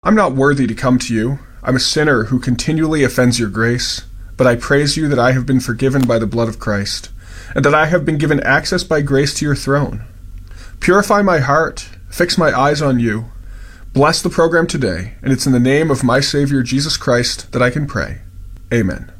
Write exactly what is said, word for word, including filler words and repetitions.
I'm not worthy to come to you. I'm a sinner who continually offends your grace, but I praise you that I have been forgiven by the blood of Christ, and that I have been given access by grace to your throne. Purify my heart, fix my eyes on you. Bless the program today, and it's in the name of my Savior Jesus Christ that I can pray. Amen.